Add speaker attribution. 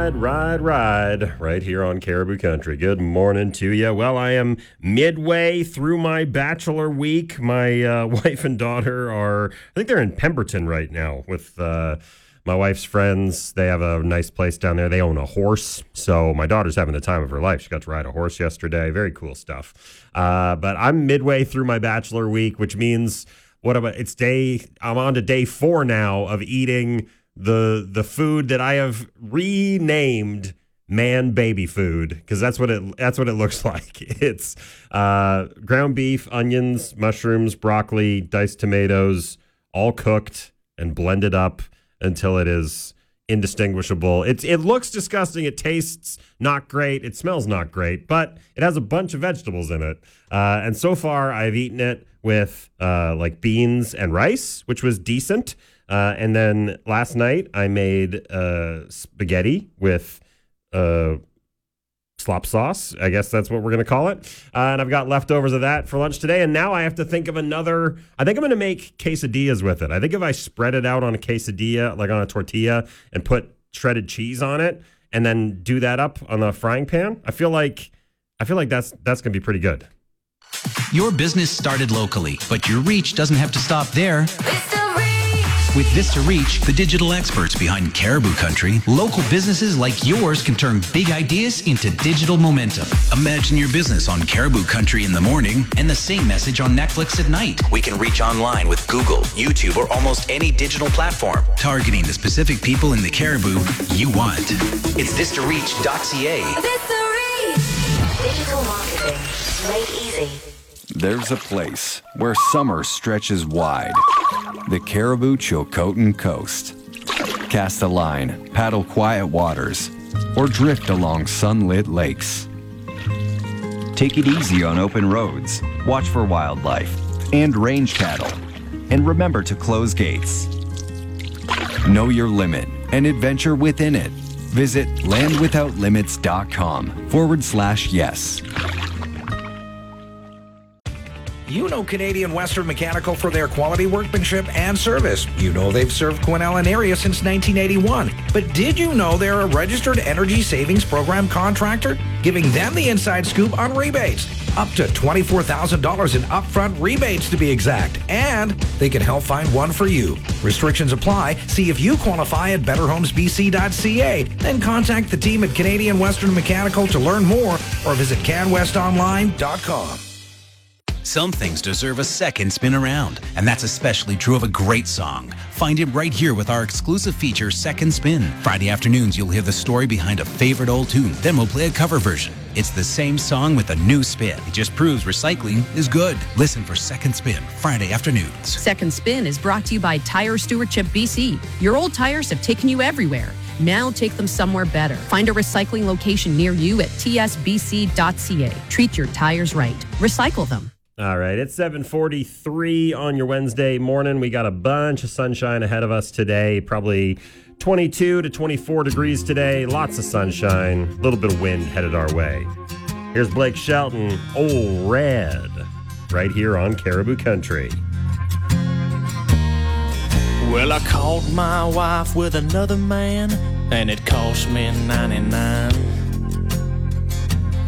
Speaker 1: ride right here on Caribou Country. Good morning to you. Well, I am midway through my bachelor week. My wife and daughter I think they're in Pemberton right now with my wife's friends. They have a nice place down there. They own a horse, so my daughter's having the time of her life. She got to ride a horse yesterday. Very cool stuff. But I'm midway through my bachelor week, which means I'm on to day 4 now of eating the food that I have renamed man baby food, because that's what it looks like. It's ground beef, onions, mushrooms, broccoli, diced tomatoes, all cooked and blended up until it is indistinguishable. It looks disgusting. It tastes not great. It smells not great, but it has a bunch of vegetables in it. And so far, I've eaten it with like beans and rice, which was decent. And then last night I made spaghetti with slop sauce. I guess that's what we're going to call it. And I've got leftovers of that for lunch today. And now I have to think of another. I think I'm going to make quesadillas with it. I think if I spread it out on a quesadilla, like on a tortilla, and put shredded cheese on it, and then do that up on the frying pan, I feel like that's going to be pretty good.
Speaker 2: Your business started locally, but your reach doesn't have to stop there. With Vista Reach, the digital experts behind Caribou Country, local businesses like yours can turn big ideas into digital momentum. Imagine your business on Caribou Country in the morning and the same message on Netflix at night. We can reach online with Google, YouTube, or almost any digital platform, targeting the specific people in the Caribou you want. It's VistaReach.ca.
Speaker 3: Vista Reach! Digital marketing made easy.
Speaker 4: There's a place where summer stretches wide. The Caribou Chilcotin Coast. Cast a line, paddle quiet waters, or drift along sunlit lakes. Take it easy on open roads, watch for wildlife, and range paddle. And remember to close gates. Know your limit and adventure within it. Visit landwithoutlimits.com/yes.
Speaker 5: You know Canadian Western Mechanical for their quality workmanship and service. You know they've served Quesnel area since 1981. But did you know they're a registered energy savings program contractor? Giving them the inside scoop on rebates. Up to $24,000 in upfront rebates to be exact. And they can help find one for you. Restrictions apply. See if you qualify at betterhomesbc.ca. Then contact the team at Canadian Western Mechanical to learn more or visit canwestonline.com.
Speaker 2: Some things deserve a second spin around, and that's especially true of a great song. Find it right here with our exclusive feature, Second Spin. Friday afternoons, you'll hear the story behind a favorite old tune. Then we'll play a cover version. It's the same song with a new spin. It just proves recycling is good. Listen for Second Spin, Friday afternoons.
Speaker 6: Second Spin is brought to you by Tire Stewardship BC. Your old tires have taken you everywhere. Now take them somewhere better. Find a recycling location near you at tsbc.ca. Treat your tires right. Recycle them.
Speaker 1: All right, it's 7:43 on your Wednesday morning. We got a bunch of sunshine ahead of us today, probably 22 to 24 degrees today. Lots of sunshine, a little bit of wind headed our way. Here's Blake Shelton, Old Red, right here on Caribou Country.
Speaker 7: Well, I caught my wife with another man, and it cost me 99.